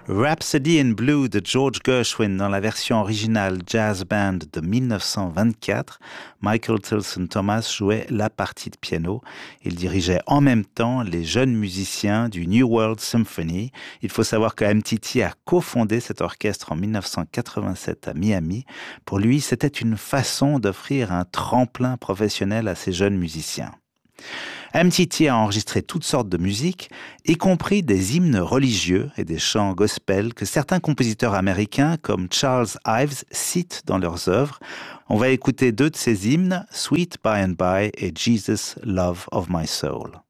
Rhapsody in Blue de George Gershwin dans la version originale jazz band de 1924. Michael Tilson Thomas jouait la partie de piano. Il dirigeait en même temps les jeunes musiciens du New World Symphony. Il faut savoir que MTT a cofondé cet orchestre en 1987 à Miami. Pour lui, c'était une façon d'offrir un tremplin professionnel à ces jeunes musiciens. MTT a enregistré toutes sortes de musiques, y compris des hymnes religieux et des chants gospel que certains compositeurs américains comme Charles Ives citent dans leurs œuvres. On va écouter deux de ces hymnes, Sweet By and By et Jesus, Love of My Soul.